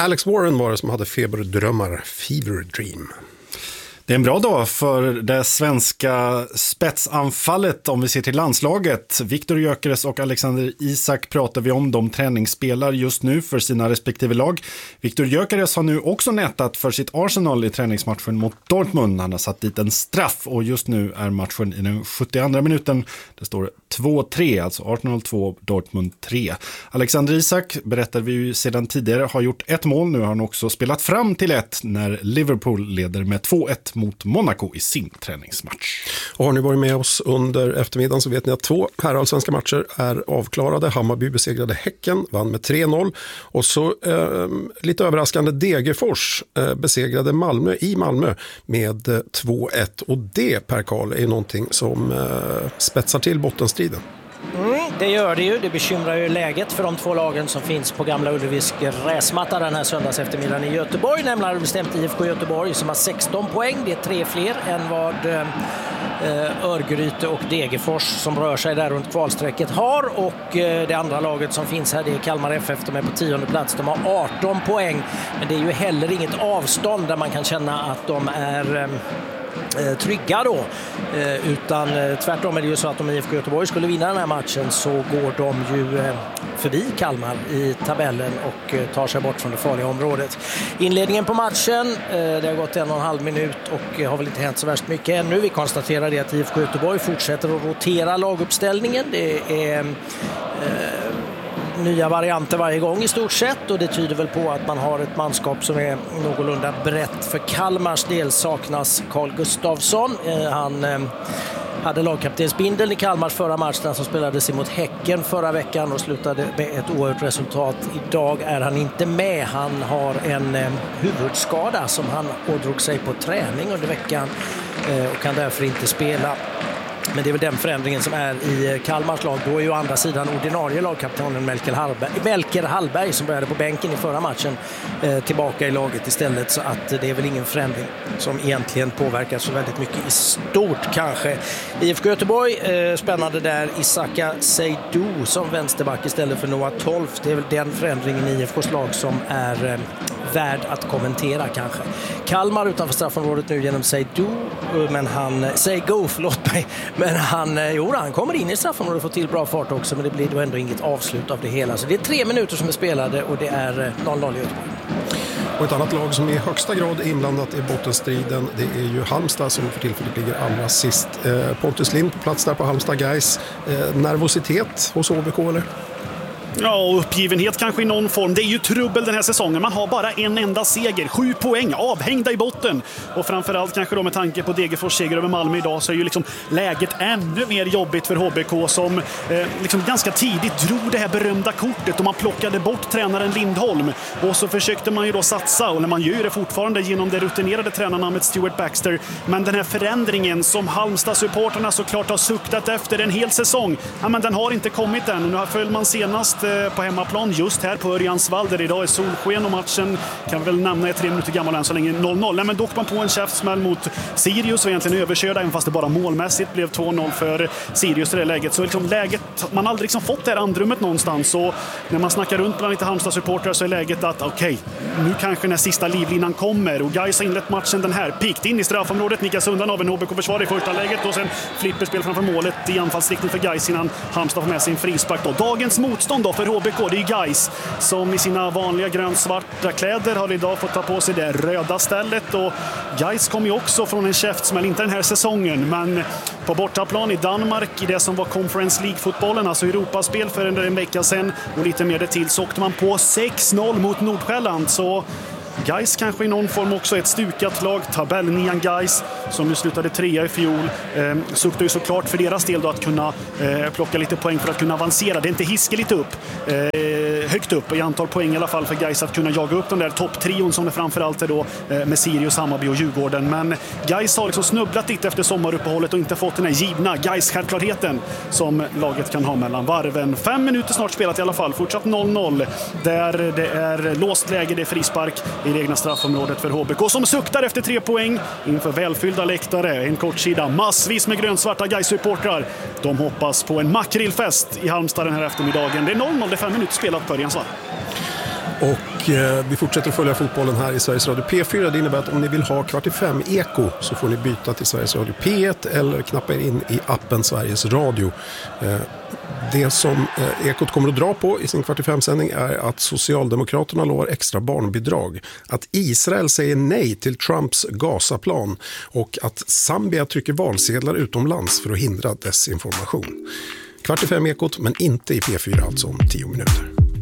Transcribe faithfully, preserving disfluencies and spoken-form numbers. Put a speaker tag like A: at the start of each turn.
A: Alex Warren var det som hade feberdrömmar, Fever Dream.
B: Det är en bra dag för det svenska spetsanfallet om vi ser till landslaget. Viktor Gyökeres och Alexander Isak pratar vi om. De träningsspelar just nu för sina respektive lag. Viktor Gyökeres har nu också nätat för sitt Arsenal i träningsmatchen mot Dortmund. Han har satt dit en straff och just nu är matchen i den sjuttioandra minuten. Det står två tre, alltså Arsenal två, Dortmund tre. Alexander Isak, berättade vi ju sedan tidigare, har gjort ett mål. Nu har han också spelat fram till ett när Liverpool leder med två ett mot Monaco i sin träningsmatch.
A: Och har ni varit med oss under eftermiddagen så vet ni att två herrallsvenska matcher är avklarade. Hammarby besegrade Häcken, vann med tre noll. Och så eh, lite överraskande Degerfors eh, besegrade Malmö i Malmö med eh, två ett. Och det, Per Karl, är någonting som eh, spetsar till bottenstriden.
C: Mm, det gör det ju. Det bekymrar ju läget för de två lagen som finns på Gamla Ullevis gräsmatta den här söndags eftermiddagen i Göteborg. Nämligen bestämt I F K Göteborg som har sexton poäng. Det är tre fler än vad eh, Örgryte och Degerfors som rör sig där runt kvalsträcket har. Och eh, det andra laget som finns här, det är Kalmar F F. De är på tionde plats. De har arton poäng. Men det är ju heller inget avstånd där man kan känna att de är... Eh, trygga då, eh, utan eh, tvärtom är det ju så att om I F K Göteborg skulle vinna den här matchen så går de ju eh, förbi Kalmar i tabellen och eh, tar sig bort från det farliga området. Inledningen på matchen, eh, det har gått en och en halv minut och eh, har väl inte hänt så värst mycket ännu. Vi konstaterar det att I F K Göteborg fortsätter att rotera laguppställningen. Det är eh, nya varianter varje gång i stort sett och det tyder väl på att man har ett manskap som är någorlunda brett. För Kalmars del saknas Carl Gustafsson. Eh, han eh, hade lagkaptensbindeln i Kalmars förra matchen som spelades emot Häcken förra veckan och slutade med ett oerhört resultat. Idag är han inte med. Han har en eh, huvudskada som han ådrog sig på träning under veckan eh, och kan därför inte spela. Men det är väl den förändringen som är i Kalmars lag. Då är ju å andra sidan ordinarie lagkaptenen Melker Hallberg, Melker Hallberg som började på bänken i förra matchen eh, tillbaka i laget istället. Så att det är väl ingen förändring som egentligen påverkar så väldigt mycket i stort kanske. I F K Göteborg, eh, spännande där, Isaka Seydou som vänsterback istället för Noah Tolf. Det är väl den förändringen i I F K:s lag som är eh, värd att kommentera kanske. Kalmar utanför straffområdet nu genom Seydou, men han, Seydou, förlåt mig, men han, jo, han kommer in i straffområdet och får till bra fart också, men det blir då ändå inget avslut av det hela. Så det är tre minuter som är spelade och det är noll noll i Göteborg.
A: Och ett annat lag som i högsta grad är inblandat i bottenstriden, det är ju Halmstad som för tillfället ligger allra sist. Eh, Pontus Lind på plats där på Halmstad Guys. Eh, nervositet hos O B K eller?
D: Ja, och uppgivenhet kanske i någon form. Det är ju trubbel den här säsongen. Man har bara en enda seger. Sju poäng avhängda i botten. Och framförallt kanske då med tanke på Degerfors seger över Malmö idag så är ju liksom läget ännu mer jobbigt för H B K som eh, liksom ganska tidigt drog det här berömda kortet och man plockade bort tränaren Lindholm. Och så försökte man ju då satsa, och när man gör det fortfarande genom det rutinerade tränarnamnet Stuart Baxter. Men den här förändringen som Halmstad-supporterna såklart har suktat efter en hel säsong, ja, men den har inte kommit än. Och nu har följt man senast på hemmaplan just här på Örjansvall där idag är solsken och matchen kan väl nämna är tre minuter gammal än så länge noll noll. Nej, men dock man på en käftsmäll mot Sirius och egentligen överkörda, även fast det bara målmässigt blev två noll för Sirius i det läget. Så liksom läget, man har aldrig liksom fått det här andrummet någonstans, och när man snackar runt bland lite Halmstad-supportrar så är läget att okej, okay, nu kanske den sista livlinan kommer, och Gais har inlett matchen den här, pikt in i straffområdet, nickas undan av en H B K-försvar i första läget och sen flipperspel framför målet i anfallsriktning för Gais innan Halmstad får med sin frispark då. Dagens motstånd då för H B K, det är Gais som i sina vanliga grönsvarta kläder har idag fått ta på sig det röda stället, och Gais kom ju också från en käftsmäll, inte den här säsongen men på bortaplan i Danmark i det som var Conference League-fotbollen, alltså Europaspel för en, en vecka sedan, och lite mer det till så åkte man på sex noll mot Nordsjälland. Så Gais kanske i någon form också ett stukat lag, tabellnian Gais som ju slutade trea i fjol, eh, suktar ju såklart för deras del då att kunna eh, plocka lite poäng för att kunna avancera. Det är inte hiskeligt upp, eh, högt upp i antal poäng i alla fall för Gais att kunna jaga upp den där topptrion som det framförallt är då eh, med Sirius, Hammarby och Djurgården. Men Gais har liksom snubblat lite efter sommaruppehållet och inte fått den här givna Gais-självklarheten som laget kan ha mellan varven. Fem minuter snart spelat i alla fall, fortsatt noll noll där det är låst läge, det är frispark i det egna straffområdet för H B K som suktar efter tre poäng inför välfyllda läktare. En kort sida, massvis med grönsvarta Gais-supportrar. De hoppas på en makrillfest i Halmstad den här eftermiddagen. Det är noll noll, det är fem minuter spelat på Örjansvall.
A: Och eh, vi fortsätter att följa fotbollen här i Sveriges Radio P fyra. Det innebär att om ni vill ha kvart i fem eko så får ni byta till Sveriges Radio P ett eller knappa er in i appen Sveriges Radio. Eh, det som eh, Ekot kommer att dra på i sin kvart i fem-sändning är att Socialdemokraterna lovar extra barnbidrag, att Israel säger nej till Trumps Gazaplan och att Zambia trycker valsedlar utomlands för att hindra desinformation. Kvart i fem Ekot, men inte i P fyra, alltså om tio minuter.